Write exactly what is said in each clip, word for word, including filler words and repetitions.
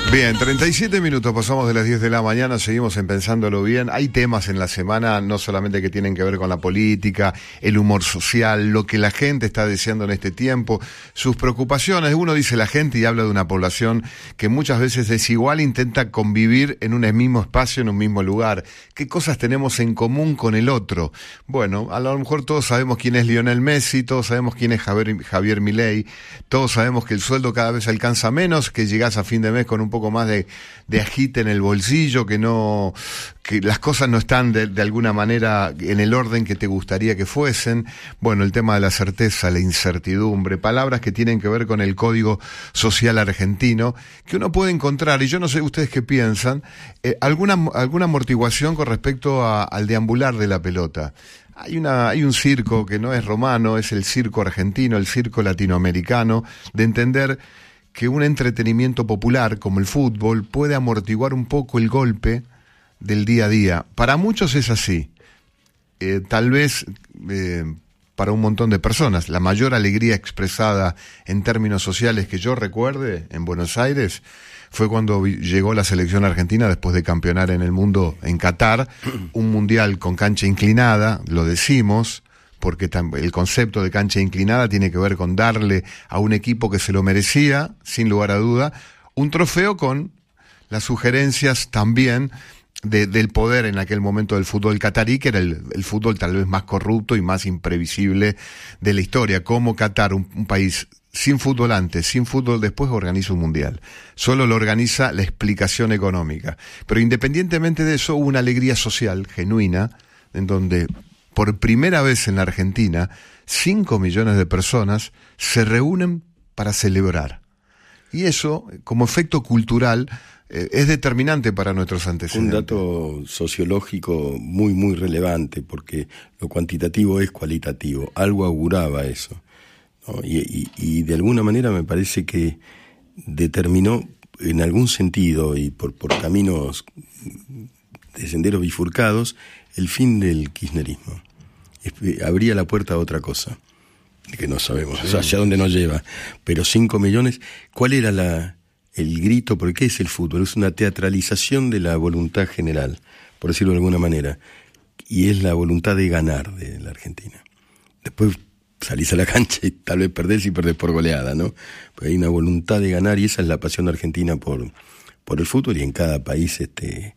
Bien, treinta y siete minutos, pasamos de las diez de la mañana, seguimos en Pensándolo Bien. Hay temas en la semana, no solamente que tienen que ver con la política, el humor social, lo que la gente está deseando en este tiempo, sus preocupaciones. Uno dice la gente y habla de una población que muchas veces es igual, intenta convivir en un mismo espacio, en un mismo lugar. ¿Qué cosas tenemos en común con el otro? Bueno, a lo mejor todos sabemos quién es Lionel Messi, todos sabemos quién es Javier, Javier Milei, todos sabemos que el sueldo cada vez alcanza menos, que llegás a fin de mes con un poco más de, de agite en el bolsillo, que no, que las cosas no están de, de alguna manera en el orden que te gustaría que fuesen. Bueno, el tema de la certeza, la incertidumbre, palabras que tienen que ver con el código social argentino, que uno puede encontrar, y yo no sé ustedes qué piensan, eh, alguna, alguna amortiguación con respecto a, al deambular de la pelota. Hay una, hay un circo que no es romano, es el circo argentino, el circo latinoamericano, de entender que un entretenimiento popular como el fútbol puede amortiguar un poco el golpe del día a día. Para muchos es así, eh, tal vez eh, para un montón de personas. La mayor alegría expresada en términos sociales que yo recuerde en Buenos Aires fue cuando llegó la selección argentina después de campeonar en el mundo en Qatar, un mundial con cancha inclinada, lo decimos, porque el concepto de cancha inclinada tiene que ver con darle a un equipo que se lo merecía, sin lugar a duda, un trofeo con las sugerencias también de, del poder en aquel momento del fútbol catarí, que era el, el fútbol tal vez más corrupto y más imprevisible de la historia. Como Qatar, un, un país sin fútbol antes, sin fútbol después, organiza un mundial. Solo lo organiza la explicación económica. Pero independientemente de eso, hubo una alegría social genuina, en donde por primera vez en la Argentina, cinco millones de personas se reúnen para celebrar. Y eso, como efecto cultural, eh, es determinante para nuestros antecedentes. Un dato sociológico muy, muy relevante, porque lo cuantitativo es cualitativo. Algo auguraba eso, ¿no? Y, y, y de alguna manera me parece que determinó, en algún sentido, y por, por caminos de senderos bifurcados, el fin del kirchnerismo. Abría la puerta a otra cosa, que no sabemos sí. hacia dónde nos lleva. Pero cinco millones, ¿cuál era la, el grito? ¿Por qué es el fútbol? Es una teatralización de la voluntad general, por decirlo de alguna manera. Y es la voluntad de ganar de la Argentina. Después salís a la cancha y tal vez perdés y perdés por goleada, ¿no? Pero hay una voluntad de ganar y esa es la pasión argentina por, por el fútbol, y en cada país este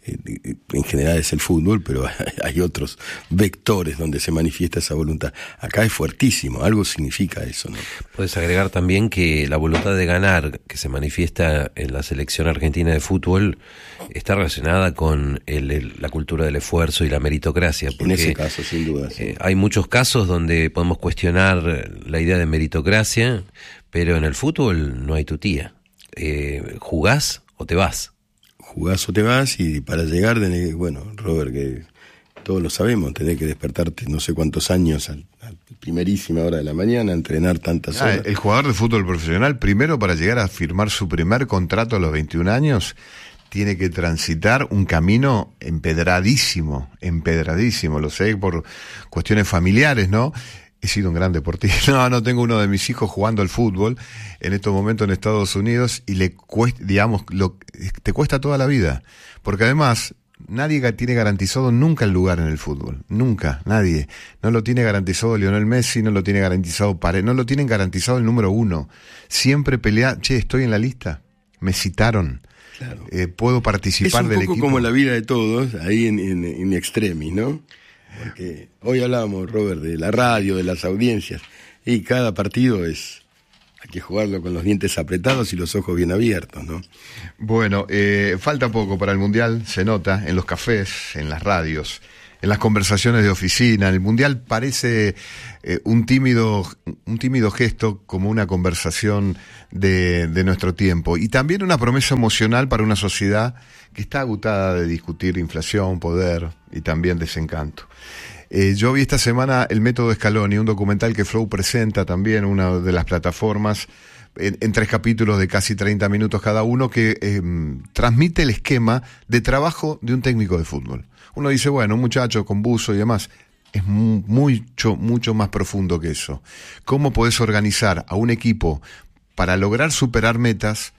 en general es el fútbol, pero hay otros vectores donde se manifiesta esa voluntad. Acá es fuertísimo, algo significa eso, ¿no? Puedes agregar también que la voluntad de ganar que se manifiesta en la selección argentina de fútbol está relacionada con el, el, la cultura del esfuerzo y la meritocracia. Porque, en ese caso, sin duda. Sí. Eh, hay muchos casos donde podemos cuestionar la idea de meritocracia, pero en el fútbol no hay tutía. Eh, ¿Jugás o te vas? Jugás o te vas, y para llegar, tenés, bueno, Robert, que todos lo sabemos, tenés que despertarte no sé cuántos años a la primerísima hora de la mañana, entrenar tantas ah, horas. El jugador de fútbol profesional, primero para llegar a firmar su primer contrato a los veintiún años, tiene que transitar un camino empedradísimo, empedradísimo, lo sé por cuestiones familiares, ¿no? He sido un gran deportista. No, no tengo uno de mis hijos jugando al fútbol en estos momentos en Estados Unidos y le cuesta, digamos, lo, te cuesta toda la vida. Porque además, nadie tiene garantizado nunca el lugar en el fútbol. Nunca, nadie. No lo tiene garantizado Lionel Messi, no lo tiene garantizado Paredes, no lo tienen garantizado el número uno. Siempre pelea, che, estoy en la lista, me citaron. Claro. Eh, puedo participar del equipo. Es un poco como la vida de todos, ahí en, en, en extremis, ¿no? Porque hoy hablamos, Robert, de la radio, de las audiencias, y cada partido es, hay que jugarlo con los dientes apretados y los ojos bien abiertos, ¿no? Bueno, eh, falta poco para el Mundial, se nota, en los cafés, en las radios, en las conversaciones de oficina. El Mundial parece eh, un tímido, un tímido gesto, como una conversación de, de nuestro tiempo, y también una promesa emocional para una sociedad que está agotada de discutir inflación, poder y también desencanto. Eh, yo vi esta semana El Método Scaloni, un documental que Flow presenta también, una de las plataformas, en, en tres capítulos de casi treinta minutos cada uno, que eh, transmite el esquema de trabajo de un técnico de fútbol. Uno dice, bueno, un muchacho con buzo y demás. Es mu- mucho, mucho más profundo que eso. ¿Cómo podés organizar a un equipo para lograr superar metas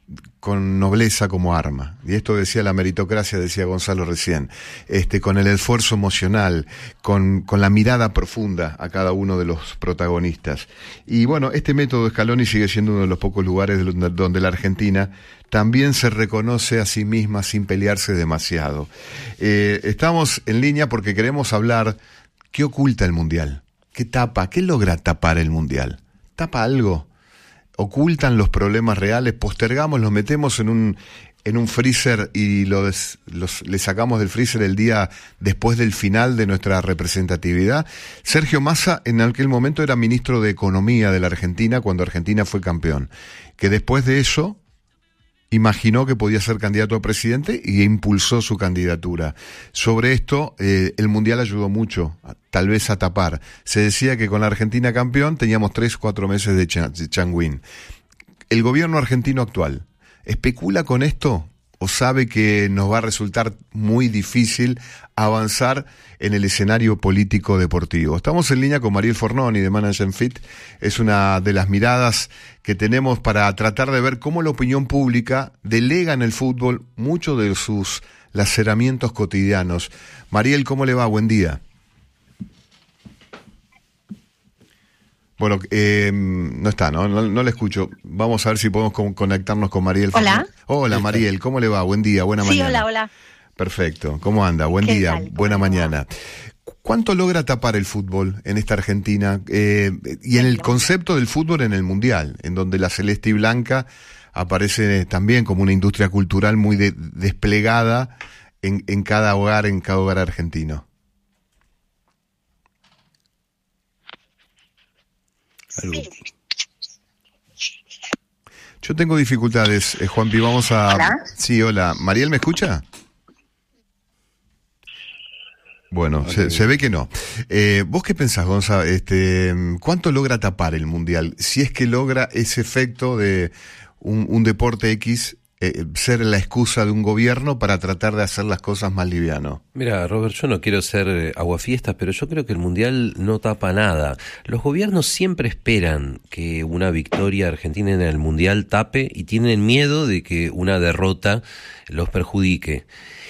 con nobleza como arma. Y esto decía la meritocracia, decía Gonzalo recién, este, con el esfuerzo emocional, con, con la mirada profunda a cada uno de los protagonistas. Y bueno, este método Scaloni sigue siendo uno de los pocos lugares donde, donde la Argentina también se reconoce a sí misma sin pelearse demasiado. Eh, estamos en línea porque queremos hablar, ¿qué oculta el Mundial? ¿Qué tapa? ¿Qué logra tapar el Mundial? ¿Tapa algo? ¿Ocultan los problemas reales? ¿Postergamos, los metemos en un en un freezer y los, los le sacamos del freezer el día después del final de nuestra representatividad? Sergio Massa en aquel momento era ministro de Economía de la Argentina cuando Argentina fue campeón, que después de eso imaginó que podía ser candidato a presidente y impulsó su candidatura. Sobre esto, eh, el Mundial ayudó mucho, tal vez a tapar. Se decía que con la Argentina campeón teníamos tres, cuatro meses de, ch- de changuín. ¿El gobierno argentino actual especula con esto o sabe que nos va a resultar muy difícil avanzar en el escenario político deportivo? Estamos en línea con Mariel Fornoni de Management Fit. Es una de las miradas que tenemos para tratar de ver cómo la opinión pública delega en el fútbol muchos de sus laceramientos cotidianos. Mariel, ¿cómo le va? Buen día. Bueno, eh, no está, ¿no? ¿no? No le escucho. Vamos a ver si podemos con, conectarnos con Mariel. Hola. Hola, Mariel, ¿cómo le va? Buen día, buena sí, mañana. Sí, hola, hola. Perfecto. ¿Cómo anda? Buen día, tal? buena mañana. ¿Cuánto logra tapar el fútbol en esta Argentina? Eh, y en el concepto del fútbol en el Mundial, en donde la celeste y blanca aparece también como una industria cultural muy de, desplegada en, en cada hogar, en cada hogar argentino. Sí. Yo tengo dificultades, eh, Juanpi, vamos a... ¿Hola? Sí, hola. ¿Mariel me escucha? Bueno, okay. se, se ve que no. Eh, ¿Vos qué pensás, Gonza? Este, ¿cuánto logra tapar el Mundial? Si es que logra ese efecto de un, un deporte X eh, ser la excusa de un gobierno para tratar de hacer las cosas más liviano. Mira, Robert, yo no quiero ser aguafiestas, pero yo creo que el Mundial no tapa nada. Los gobiernos siempre esperan que una victoria argentina en el Mundial tape y tienen miedo de que una derrota los perjudique.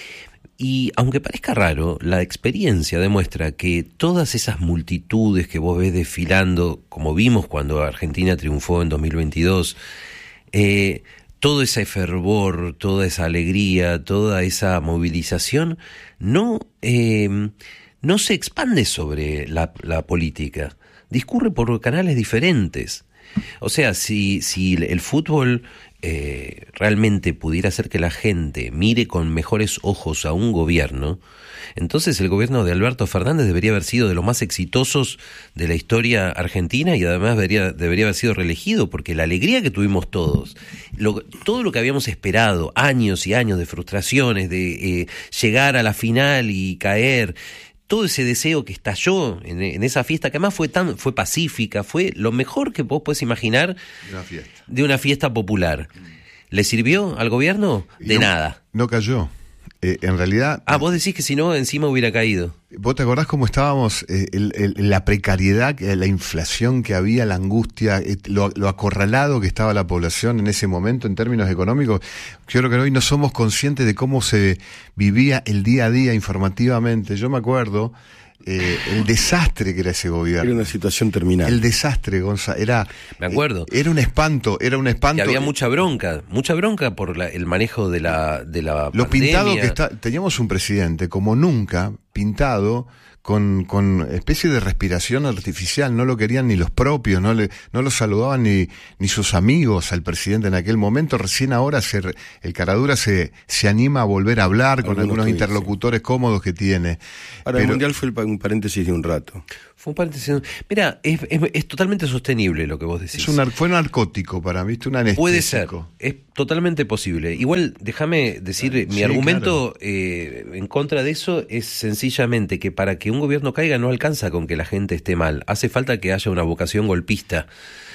Y aunque parezca raro, la experiencia demuestra que todas esas multitudes que vos ves desfilando, como vimos cuando Argentina triunfó en dos mil veintidós, eh, todo ese fervor, toda esa alegría, toda esa movilización, no, eh, no se expande sobre la, la política, discurre por canales diferentes. O sea, si, si el fútbol eh, realmente pudiera hacer que la gente mire con mejores ojos a un gobierno, entonces el gobierno de Alberto Fernández debería haber sido de los más exitosos de la historia argentina y además debería, debería haber sido reelegido, porque la alegría que tuvimos todos, lo, todo lo que habíamos esperado, años y años de frustraciones, de eh, llegar a la final y caer, todo ese deseo que estalló en, en esa fiesta, que además fue tan fue pacífica, fue lo mejor que vos podés imaginar una fiesta. de una fiesta popular. ¿Le sirvió al gobierno? De no, nada. No cayó. Eh, en realidad... Ah, vos decís que si no, encima hubiera caído. ¿Vos te acordás cómo estábamos? Eh, el, el, la precariedad, la inflación que había, la angustia, eh, lo, lo acorralado que estaba la población en ese momento en términos económicos. Yo creo que hoy no somos conscientes de cómo se vivía el día a día informativamente. Yo me acuerdo... Eh, el desastre que era ese gobierno. Era una situación terminal. El desastre, Gonza, era... Me acuerdo. Eh, era un espanto, era un espanto. Que había mucha bronca, mucha bronca por la, el manejo de la, de la Lo pandemia. pintado que está... Teníamos un presidente, como nunca, pintado... Con, con especie de respiración artificial, no lo querían ni los propios, no le, no lo saludaban ni, ni sus amigos al presidente en aquel momento. Recién ahora se, el Caradura se, se anima a volver a hablar algunos con algunos interlocutores sí. cómodos que tiene. Ahora, Pero, el Mundial fue un paréntesis de un rato. Fue un paréntesis. Mira, es, es, es totalmente sostenible lo que vos decís. Es un, fue un narcótico para mí, un anestésico. Puede ser, es totalmente posible. Igual, déjame decir, sí, mi argumento claro. eh, en contra de eso es sencillamente que para que un gobierno caiga no alcanza con que la gente esté mal. Hace falta que haya una vocación golpista.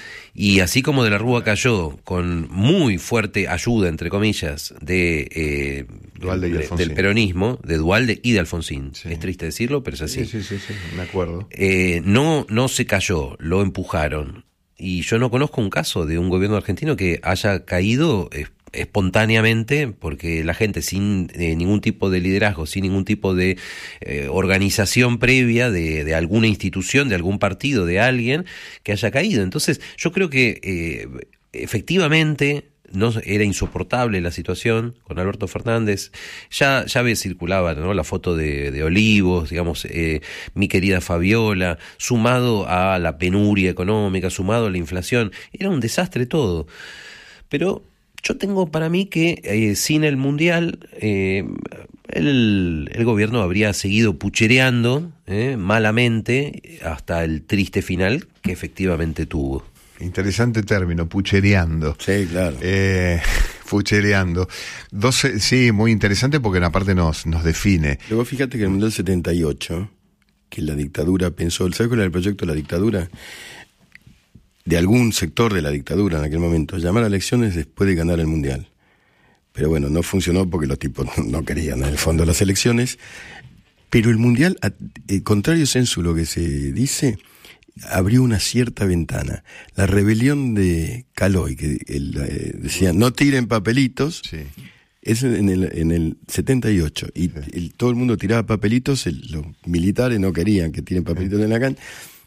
Y así como De la Rúa cayó con muy fuerte ayuda, entre comillas, de, eh, Duhalde y de del peronismo, de Duhalde y de Alfonsín. Sí. Es triste decirlo, pero es así. Sí, sí, sí, sí, me acuerdo. Eh, no, no se cayó, lo empujaron. Y yo no conozco un caso de un gobierno argentino que haya caído espontáneamente, porque la gente sin eh, ningún tipo de liderazgo, sin ningún tipo de eh, organización previa de, de alguna institución, de algún partido, de alguien que haya caído. Entonces yo creo que eh, efectivamente no era insoportable la situación con Alberto Fernández. Ya ya ve, circulaba, ¿no?, la foto de, de Olivos, digamos, eh, mi querida Fabiola, sumado a la penuria económica, sumado a la inflación, era un desastre todo. Pero yo tengo para mí que eh, sin el Mundial eh, el, el gobierno habría seguido puchereando eh, malamente hasta el triste final que efectivamente tuvo. Interesante término, puchereando. Sí, claro. Eh, puchereando. doce, sí, muy interesante porque aparte nos, nos define. Luego fíjate que en el Mundial setenta y ocho, que la dictadura pensó, ¿sabes cuál era el proyecto de la dictadura? De algún sector de la dictadura en aquel momento, llamar a elecciones después de ganar el Mundial. Pero bueno, no funcionó porque los tipos no querían en el fondo las elecciones. Pero el Mundial, eh, contrario censo lo que se dice, abrió una cierta ventana. La rebelión de Caloi, que él, eh, decía no tiren papelitos, sí. Es en el, en el setenta y ocho, y sí. el, todo el mundo tiraba papelitos, el, los militares no querían que tiren papelitos sí. en la cancha.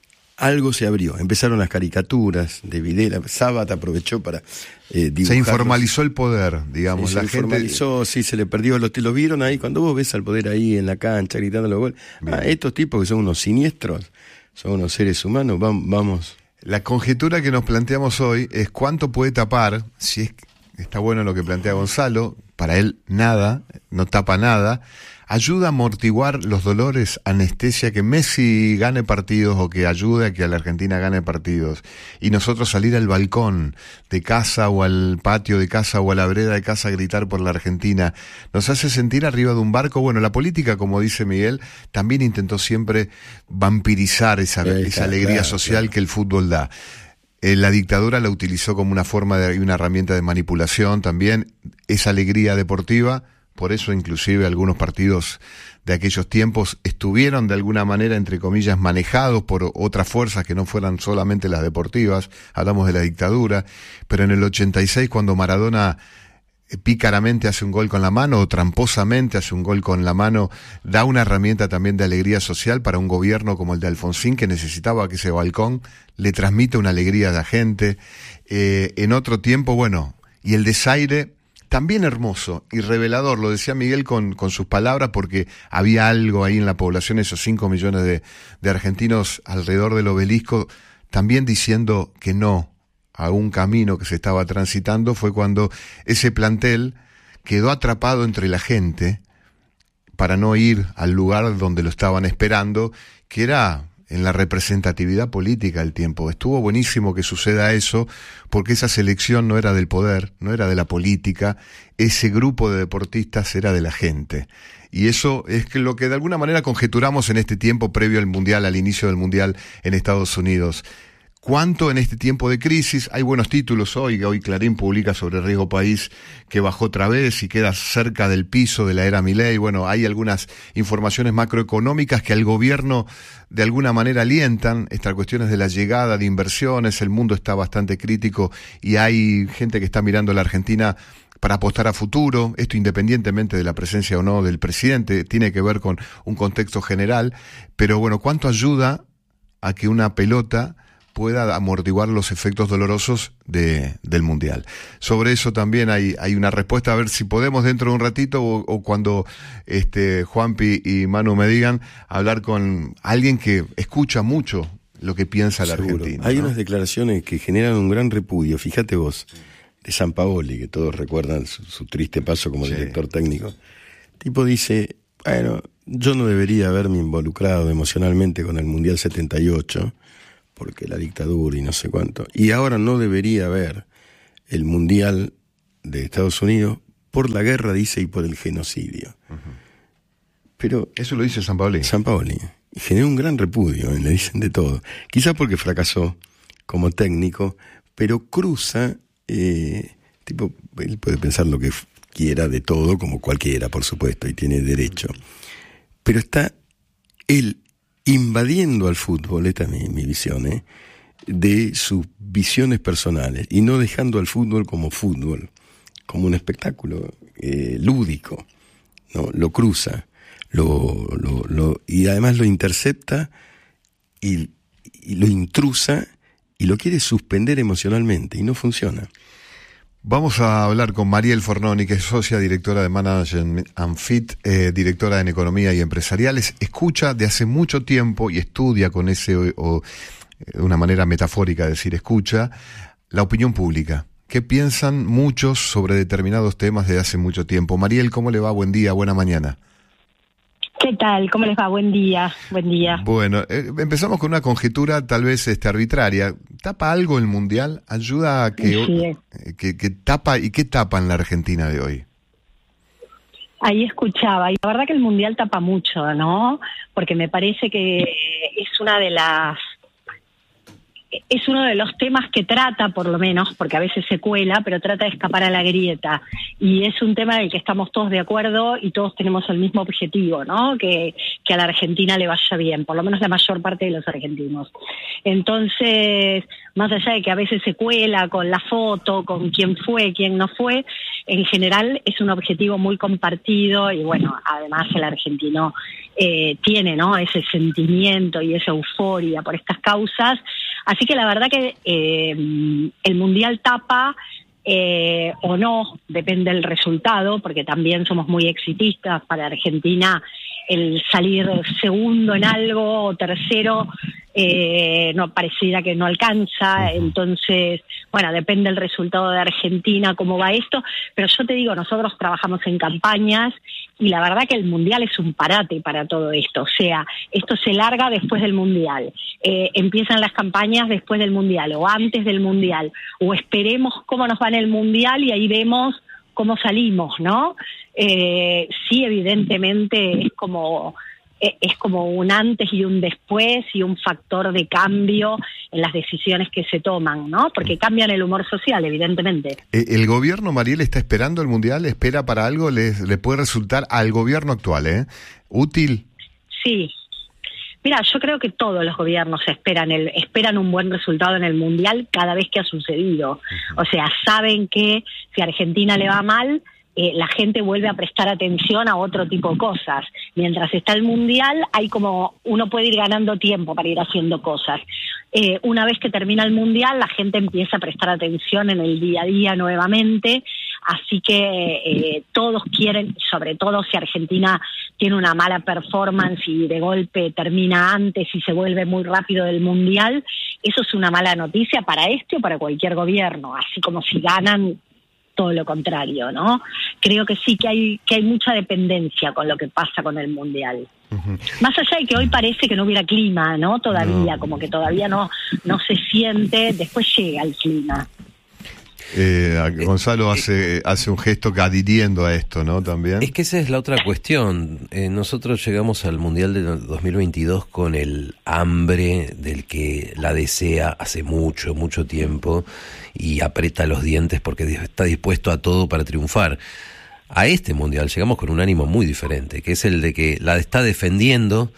Algo se abrió, empezaron las caricaturas de Videla, Sabat aprovechó para eh, dibujar. Se informalizó el poder, digamos. Sí, la se gente informalizó, sí, se le perdió, los, lo vieron ahí, cuando vos ves al poder ahí en la cancha gritando los goles, ah, estos tipos que son unos siniestros, son unos seres humanos, vamos, vamos. La conjetura que nos planteamos hoy es cuánto puede tapar, si es está bueno lo que plantea Gonzalo, para él nada, no tapa nada, ayuda a amortiguar los dolores, anestesia, que Messi gane partidos o que ayude a que a la Argentina gane partidos, y nosotros salir al balcón de casa o al patio de casa o a la vereda de casa a gritar por la Argentina, nos hace sentir arriba de un barco. Bueno, la política, como dice Miguel, también intentó siempre vampirizar esa, sí, esa alegría claro, social claro. que el fútbol da. Eh, la dictadura la utilizó como una forma de, y una herramienta de manipulación también, esa alegría deportiva. Por eso inclusive algunos partidos de aquellos tiempos estuvieron de alguna manera, entre comillas, manejados por otras fuerzas que no fueran solamente las deportivas. Hablamos de la dictadura, pero en el ochenta y seis, cuando Maradona pícaramente hace un gol con la mano o tramposamente hace un gol con la mano, da una herramienta también de alegría social para un gobierno como el de Alfonsín, que necesitaba que ese balcón le transmita una alegría a la gente. Eh, en otro tiempo, bueno, y el desaire también hermoso y revelador, lo decía Miguel con, con sus palabras, porque había algo ahí en la población, esos cinco millones de, de argentinos alrededor del obelisco, también diciendo que no a un camino que se estaba transitando. Fue cuando ese plantel quedó atrapado entre la gente para no ir al lugar donde lo estaban esperando, que era en la representatividad política del tiempo. Estuvo buenísimo que suceda eso, porque esa selección no era del poder, no era de la política, ese grupo de deportistas era de la gente. Y eso es lo que de alguna manera conjeturamos en este tiempo previo al Mundial, al inicio del Mundial en Estados Unidos. ¿Cuánto en este tiempo de crisis? Hay buenos títulos hoy, hoy Clarín publica sobre Riesgo País, que bajó otra vez y queda cerca del piso de la era Milei. Bueno, hay algunas informaciones macroeconómicas que al gobierno de alguna manera alientan estas cuestiones de la llegada de inversiones. El mundo está bastante crítico y hay gente que está mirando a la Argentina para apostar a futuro, esto independientemente de la presencia o no del presidente, tiene que ver con un contexto general, pero bueno, ¿cuánto ayuda a que una pelota pueda amortiguar los efectos dolorosos de, del Mundial? Sobre eso también hay, hay una respuesta, a ver si podemos dentro de un ratito o, o cuando este, Juanpi y Manu me digan, hablar con alguien que escucha mucho lo que piensa la Seguro. Argentina. Hay ¿no? unas declaraciones que generan un gran repudio, fíjate vos, de Sampaoli, que todos recuerdan su, su triste paso como sí. director técnico. El tipo dice, bueno, yo no debería haberme involucrado emocionalmente con el Mundial setenta y ocho, porque la dictadura y no sé cuánto, y ahora no debería haber el Mundial de Estados Unidos por la guerra, dice, y por el genocidio. Uh-huh. Pero eso lo dice Sampaoli. Sampaoli. Y generó un gran repudio, le dicen de todo. Quizás porque fracasó como técnico, pero cruza, eh, tipo, él puede pensar lo que quiera de todo, como cualquiera, por supuesto, y tiene derecho. Pero está él invadiendo al fútbol, esta es mi, mi visión, ¿eh? de sus visiones personales, y no dejando al fútbol como fútbol, como un espectáculo eh, lúdico, ¿no? Lo cruza, lo, lo, lo, y además lo intercepta y, y lo intrusa y lo quiere suspender emocionalmente y no funciona. Vamos a hablar con Mariel Fornoni, que es socia directora de Management and Fit, eh, directora en Economía y Empresariales. Escucha de hace mucho tiempo y estudia con ese, o, o una manera metafórica de decir escucha, la opinión pública. ¿Qué piensan muchos sobre determinados temas de hace mucho tiempo? Mariel, ¿cómo le va? Buen día, buena mañana. ¿Qué tal? ¿Cómo les va? Buen día, buen día. Bueno, eh, empezamos con una conjetura tal vez este, arbitraria. ¿Tapa algo el Mundial? ¿Ayuda a que, sí. eh, que, que tapa? ¿Y qué tapa en la Argentina de hoy? Ahí escuchaba, y la verdad que el Mundial tapa mucho, ¿no? Porque me parece que es una de las... es uno de los temas que trata, por lo menos, porque a veces se cuela, pero trata de escapar a la grieta. Y es un tema del que estamos todos de acuerdo y todos tenemos el mismo objetivo, ¿no? Que, que a la Argentina le vaya bien, por lo menos la mayor parte de los argentinos. Entonces, más allá de que a veces se cuela con la foto, con quién fue, quién no fue, en general es un objetivo muy compartido y, bueno, además el argentino eh, tiene, ¿no?, ese sentimiento y esa euforia por estas causas. Así que la verdad que eh, el Mundial tapa eh, o no, depende del resultado, porque también somos muy exitistas. Para Argentina el salir segundo en algo o tercero eh, no pareciera que no alcanza. Entonces, bueno, depende del resultado de Argentina, cómo va esto, pero yo te digo, nosotros trabajamos en campañas y la verdad que el Mundial es un parate para todo esto. O sea, esto se larga después del Mundial, eh, empiezan las campañas después del Mundial o antes del Mundial, o esperemos cómo nos va en el Mundial y ahí vemos cómo salimos, ¿no? Eh, sí, evidentemente es como... es como un antes y un después y un factor de cambio en las decisiones que se toman, ¿no? Porque cambian el humor social, evidentemente. ¿El gobierno, Mariel, está esperando el Mundial? ¿Espera para algo? ¿Le, le puede resultar al gobierno actual, eh, útil? Sí. Mira, yo creo que todos los gobiernos esperan el esperan un buen resultado en el Mundial cada vez que ha sucedido. O sea, saben que si a Argentina le va mal, Eh, la gente vuelve a prestar atención a otro tipo de cosas. Mientras está el Mundial, hay como uno puede ir ganando tiempo para ir haciendo cosas. Eh, una vez que termina el Mundial, la gente empieza a prestar atención en el día a día nuevamente, así que eh, todos quieren, sobre todo si Argentina tiene una mala performance y de golpe termina antes y se vuelve muy rápido del Mundial, eso es una mala noticia para este o para cualquier gobierno, así como si ganan, todo lo contrario, ¿no? Creo que sí que hay que hay mucha dependencia con lo que pasa con el Mundial. Uh-huh. Más allá de que hoy parece que no hubiera clima, ¿no? Todavía, no. Como que todavía no, no se siente, después llega el clima. Eh, Gonzalo hace hace un gesto adhiriendo a esto, ¿no? También. Es que esa es la otra cuestión. Eh, nosotros llegamos al Mundial de dos mil veintidós con el hambre del que la desea hace mucho, mucho tiempo y aprieta los dientes porque está dispuesto a todo para triunfar. A este Mundial llegamos con un ánimo muy diferente, que es el de que la está defendiendo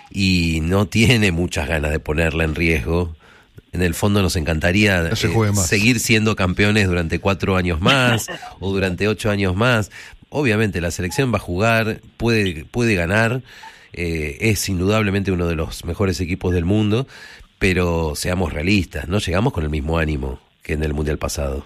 y no tiene muchas ganas de ponerla en riesgo. En el fondo nos encantaría no se juegue eh, más. seguir siendo campeones durante cuatro años más o durante ocho años más. Obviamente la selección va a jugar, puede, puede ganar, eh, es indudablemente uno de los mejores equipos del mundo, pero seamos realistas, no llegamos con el mismo ánimo que en el Mundial pasado.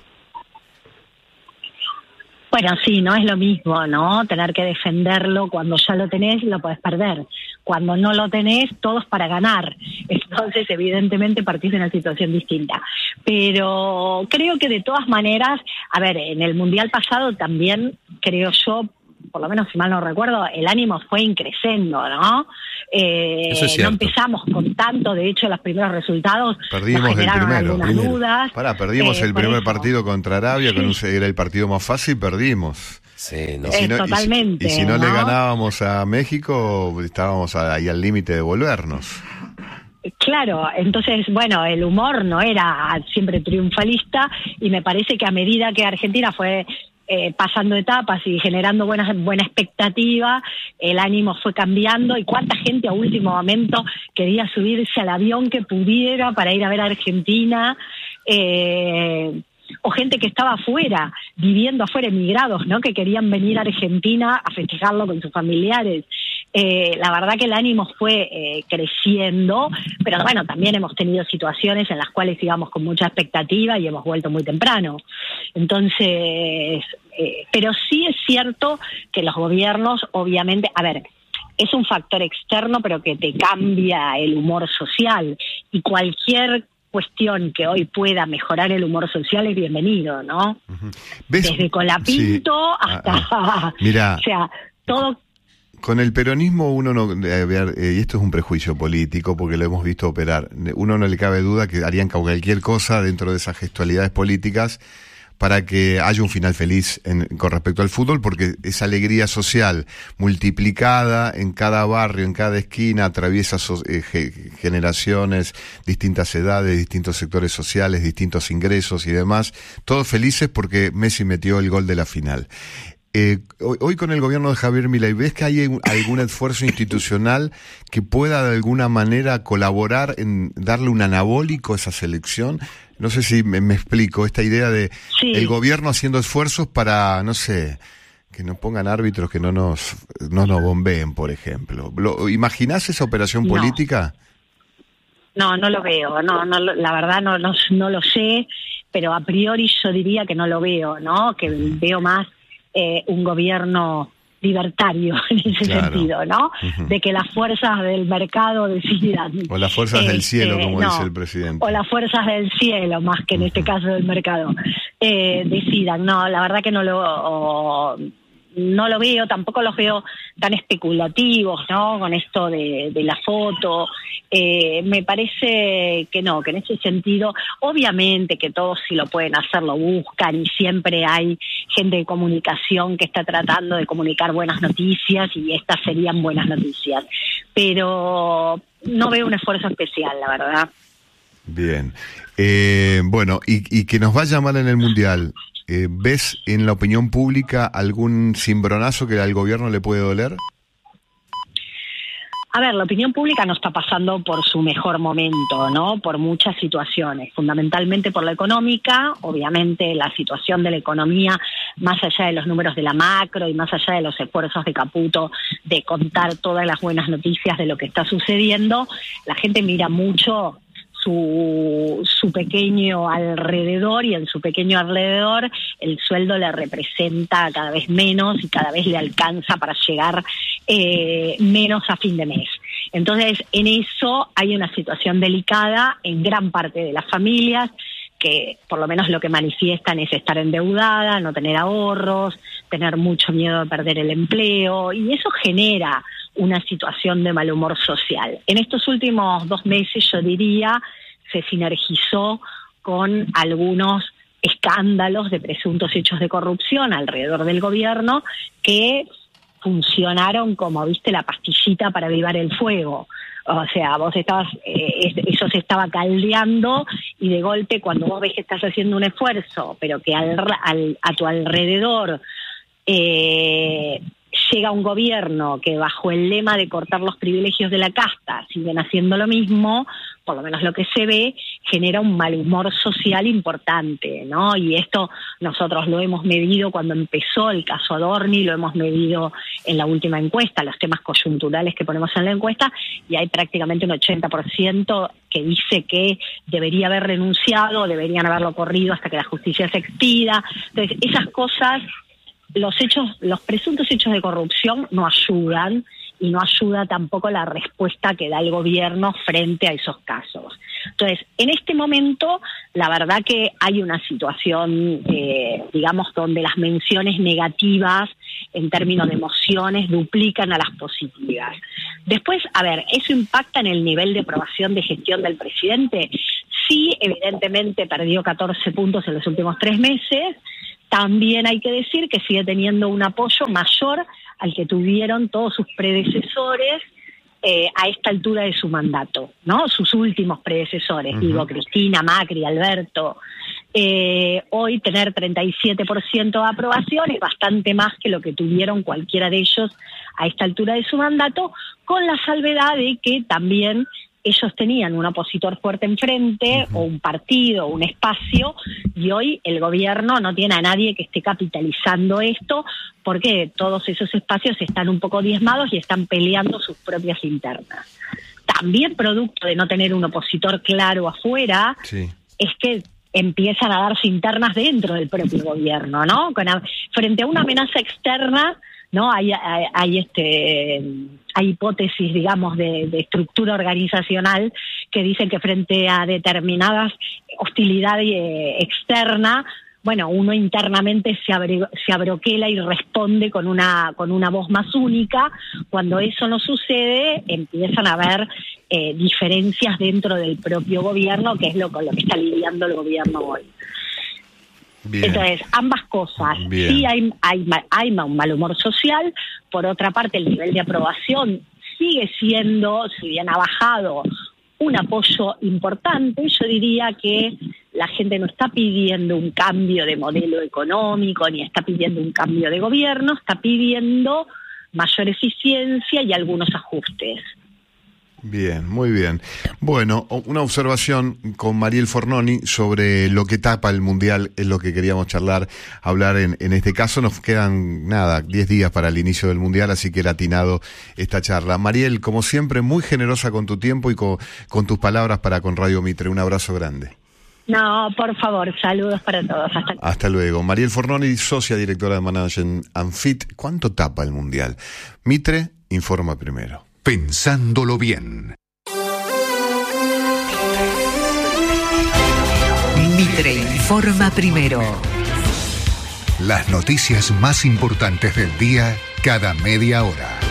Bueno, sí, no es lo mismo, ¿no? Tener que defenderlo, cuando ya lo tenés, lo podés perder. Cuando no lo tenés, todo es para ganar. Entonces, evidentemente, partís de una situación distinta. Pero creo que de todas maneras, a ver, en el Mundial pasado también, creo yo, por lo menos si mal no recuerdo, el ánimo fue increciendo, ¿no? Eh, Eso es no cierto. empezamos con tanto, de hecho los primeros resultados Perdimos nos generaron el primero, algunas primero. dudas. Pará, perdimos eh, el primer eso. partido contra Arabia, Sí. con un, era el partido más fácil, perdimos. Sí, no. Y si Eh, no, y si- totalmente, y si no, le ¿no? ganábamos a México, estábamos ahí al límite de volvernos. Claro, entonces, bueno, el humor no era siempre triunfalista y me parece que a medida que Argentina fue eh, pasando etapas y generando buena, buena expectativa, el ánimo fue cambiando y cuánta gente a último momento quería subirse al avión que pudiera para ir a ver a Argentina. Eh, o gente que estaba afuera, viviendo afuera, emigrados, ¿no? Que querían venir a Argentina a festejarlo con sus familiares. Eh, la verdad que el ánimo fue eh, creciendo, pero bueno, también hemos tenido situaciones en las cuales íbamos con mucha expectativa y hemos vuelto muy temprano. Entonces, eh, pero sí es cierto que los gobiernos, obviamente, a ver, es un factor externo, pero que te cambia el humor social, y cualquier cuestión que hoy pueda mejorar el humor social es bienvenido, ¿no? Uh-huh. Desde Colapinto sí. hasta... Ah, ah. Mirá, o sea, todo... Con el peronismo uno no... A ver, eh, y esto es un prejuicio político porque lo hemos visto operar. Uno no le cabe duda que harían cualquier cosa dentro de esas gestualidades políticas para que haya un final feliz en, con respecto al fútbol, porque esa alegría social multiplicada en cada barrio, en cada esquina, atraviesa so, eh, generaciones, distintas edades, distintos sectores sociales, distintos ingresos y demás, todos felices porque Messi metió el gol de la final. Eh, hoy, hoy con el gobierno de Javier Milei, ¿ves que hay algún esfuerzo institucional que pueda de alguna manera colaborar en darle un anabólico a esa selección? No sé si me, me explico, esta idea de sí. el gobierno haciendo esfuerzos para, no sé, que nos pongan árbitros que no nos no nos bombeen, por ejemplo. ¿Lo, ¿Imaginás esa operación no. política? No, no lo veo, no, no, la verdad no, no, no lo sé, pero a priori yo diría que no lo veo, ¿no? Que veo más eh, un gobierno libertario en ese claro. sentido, ¿no? Uh-huh. De que las fuerzas del mercado decidan. O las fuerzas este, del cielo, como no, dice el presidente. O las fuerzas del cielo, más que en uh-huh. este caso del mercado, eh, decidan. No, la verdad que no lo... O, no lo veo, tampoco los veo tan especulativos, ¿no? Con esto de, de la foto. Eh, me parece que no, que en ese sentido, obviamente que todos si lo pueden hacer lo buscan y siempre hay gente de comunicación que está tratando de comunicar buenas noticias y estas serían buenas noticias. Pero no veo un esfuerzo especial, la verdad. Bien. Eh, bueno, y, y que nos vaya mal en el Mundial. Eh, ¿Ves en la opinión pública algún cimbronazo que al gobierno le puede doler? A ver, la opinión pública no está pasando por su mejor momento, ¿no? Por muchas situaciones, fundamentalmente por la económica. Obviamente la situación de la economía, más allá de los números de la macro y más allá de los esfuerzos de Caputo de contar todas las buenas noticias de lo que está sucediendo, la gente mira mucho su, su pequeño alrededor, y en su pequeño alrededor el sueldo le representa cada vez menos y cada vez le alcanza para llegar eh, menos a fin de mes. Entonces, en eso hay una situación delicada en gran parte de las familias, que por lo menos lo que manifiestan es estar endeudada, no tener ahorros, tener mucho miedo de perder el empleo, y eso genera una situación de mal humor social. En estos últimos dos meses, yo diría, se sinergizó con algunos escándalos de presuntos hechos de corrupción alrededor del gobierno que funcionaron como, viste, la pastillita para avivar el fuego. O sea, vos estabas, eh, eso se estaba caldeando, y de golpe cuando vos ves que estás haciendo un esfuerzo, pero que al, al, a tu alrededor eh, llega un gobierno que bajo el lema de cortar los privilegios de la casta siguen haciendo lo mismo, por lo menos lo que se ve, genera un mal humor social importante, ¿no? Y esto nosotros lo hemos medido cuando empezó el caso Adorni, lo hemos medido en la última encuesta, los temas coyunturales que ponemos en la encuesta, y hay prácticamente un ochenta por ciento que dice que debería haber renunciado, deberían haberlo corrido hasta que la justicia se expida. Entonces, esas cosas, los hechos, los presuntos hechos de corrupción no ayudan, y no ayuda tampoco la respuesta que da el gobierno frente a esos casos. Entonces, en este momento, la verdad que hay una situación, eh, digamos, donde las menciones negativas en términos de emociones duplican a las positivas. Después, a ver, ¿eso impacta en el nivel de aprobación de gestión del presidente? Sí, evidentemente perdió catorce puntos en los últimos tres meses. También hay que decir que sigue teniendo un apoyo mayor al que tuvieron todos sus predecesores eh, a esta altura de su mandato, ¿no? Sus últimos predecesores, uh-huh. digo, Cristina, Macri, Alberto. Eh, hoy tener treinta y siete por ciento de aprobación es bastante más que lo que tuvieron cualquiera de ellos a esta altura de su mandato, con la salvedad de que también ellos tenían un opositor fuerte enfrente, uh-huh. o un partido, un espacio, y hoy el gobierno no tiene a nadie que esté capitalizando esto, porque todos esos espacios están un poco diezmados y están peleando sus propias internas. También producto de no tener un opositor claro afuera, sí. es que empiezan a darse internas dentro del propio gobierno, ¿no? Con, frente a una amenaza externa, ¿no? Hay, hay, hay este hay hipótesis, digamos, de, de estructura organizacional que dicen que frente a determinadas hostilidades eh, externa, bueno, uno internamente se abre, se abroquela y responde con una con una voz más única. Cuando eso no sucede, empiezan a haber eh, diferencias dentro del propio gobierno, que es lo con lo que está lidiando el gobierno hoy. Bien. Entonces, ambas cosas. Bien. Sí hay, hay, hay un mal humor social. Por otra parte, el nivel de aprobación sigue siendo, si bien ha bajado, un apoyo importante. Yo diría que la gente no está pidiendo un cambio de modelo económico, ni está pidiendo un cambio de gobierno, está pidiendo mayor eficiencia y algunos ajustes. Bien, muy bien. Bueno, una observación con Mariel Fornoni sobre lo que tapa el Mundial, es lo que queríamos charlar, hablar en, en este caso. Nos quedan, nada, diez días para el inicio del Mundial, así que era atinado esta charla. Mariel, como siempre, muy generosa con tu tiempo y con, con tus palabras para con Radio Mitre. Un abrazo grande. No, por favor, saludos para todos. Hasta, Hasta luego. Mariel Fornoni, socia directora de Management and Fit. ¿Cuánto tapa el Mundial? Mitre informa primero. Pensándolo bien. Mitre informa primero. Las noticias más importantes del día cada media hora.